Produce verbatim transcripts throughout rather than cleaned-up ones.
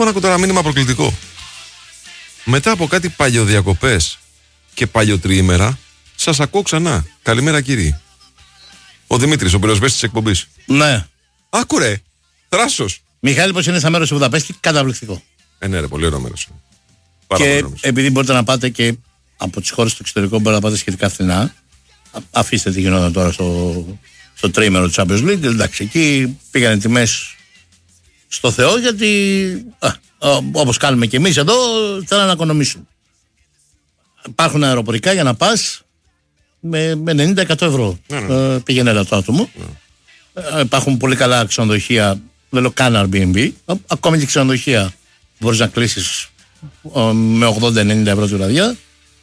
ένα κοντά μήνυμα προκλητικό. Μετά από κάτι παλιοδιακοπές και παλιοτριήμερα, σας ακούω ξανά. Καλημέρα κύριοι. Ο Δημήτρης, ο πυροσβέστης της εκπομπής. Ναι. Άκου ρε, θράσος. Μιχάλη, πως είναι στα μέρος του Βουδαπέστη, καταπληκτικό. Ε, ναι, ρε, πολύ ωραίο μέρος. Και επειδή μπορείτε να πάτε και από τις χώρες του εξωτερικού, μπορείτε να πάτε σχετικά φθηνά. Αφήστε τι γινόταν τώρα στο, στο τρίμερο του Champions League. Εντάξει, εκεί πήγανε τιμές στο Θεό, γιατί α, α, όπως κάνουμε και εμείς εδώ, θέλουν να οικονομήσουν. Υπάρχουν αεροπορικά για να πας με, με ενενήντα με εκατό ευρώ. Ναι, ναι. Ε, πήγαινε έλα το άτομο. Ναι. Ε, υπάρχουν πολύ καλά ξενοδοχεία, δεν λέω καν Airbnb. Ακόμη και ξενοδοχεία μπορείς να κλείσεις με ογδόντα με ενενήντα ευρώ τη βραδιά.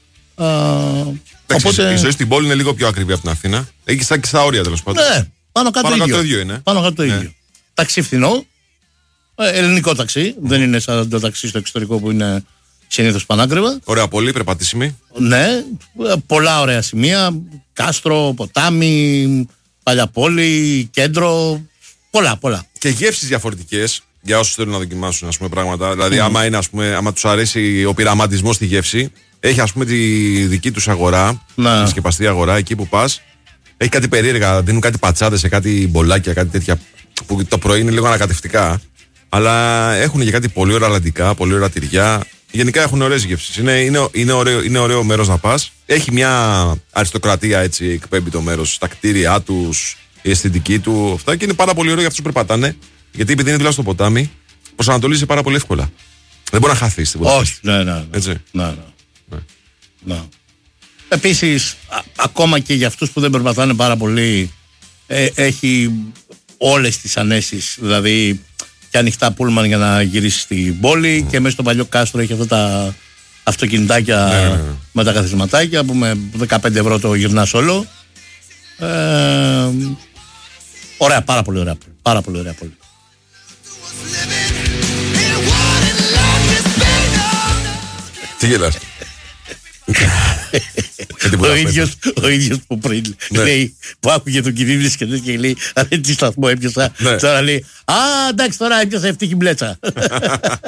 Οπότε... Η ζωή στην πόλη είναι λίγο πιο ακριβή από την Αθήνα. Έχει στα, στα όρια τέλος πάντων. Ναι, πάνω κάτω, πάνω ίδιο. κάτω ίδιο είναι. Πάνω κάτω το ίδιο. Ναι. Ταξί φθηνό. Ελληνικό ταξί. Mm. Δεν είναι σαν το ταξί στο εξωτερικό που είναι συνήθως πανάκριβα. Ωραία πόλη, περπατήσιμη. Ναι, πολλά ωραία σημεία. Κάστρο, ποτάμι, παλιά πόλη, κέντρο. Πολλά, πολλά. Και γεύσεις διαφορετικές. Για όσους θέλουν να δοκιμάσουν, ας πούμε, πράγματα. Δηλαδή, mm. άμα, είναι, ας πούμε, άμα τους αρέσει ο πειραματισμός στη γεύση, έχει, ας πούμε, τη δική τους αγορά, να. τη σκεπαστή αγορά, εκεί που πας. Έχει κάτι περίεργα, δίνουν κάτι πατσάδες σε κάτι μπολάκια, κάτι τέτοια που το πρωί είναι λίγο ανακατευτικά. Αλλά έχουν και κάτι πολύ ωραία αλαντικά, πολύ ωραία τυριά. Γενικά έχουν ωραίες γεύσεις. Είναι, είναι, είναι, ωραίο, είναι ωραίο μέρος να πας. Έχει μια αριστοκρατία, έτσι, εκπέμπει το μέρος, τα κτίρια τους, η αισθητική του, αυτά, και είναι πάρα πολύ ωραίο για αυτούς που περπατάνε. Γιατί επειδή είναι δίπλα στο ποτάμι, προσανατολίζει πάρα πολύ εύκολα. Δεν μπορεί να χαθεί στην ποτάμι. Όχι, ναι, ναι. ναι. Έτσι. ναι, ναι. ναι. ναι. Επίσης, α, ακόμα και για αυτούς που δεν περπατάνε πάρα πολύ, ε, έχει όλες τις ανέσεις. Δηλαδή, και ανοιχτά πούλμαν για να γυρίσει στην πόλη, mm. και μέσα στο παλιό κάστρο έχει αυτά τα αυτοκινητάκια, ναι, ναι, ναι. με τα καθισματάκια που με δεκαπέντε ευρώ το γυρνάς όλο. Ε, ωραία, πάρα πολύ ωραία. Πάρα πολύ ωραία πόλη. Τι γελάς? ο, ίδιος, ο ίδιος που πριν, ναι. λέει, που άκουγε τον Κιδίμνης και τέτοια, λέει, αλλά τι σταθμό έπιασα, ναι. τώρα λέει, α, εντάξει, τώρα έπιασα ευτύχη μπλέτσα.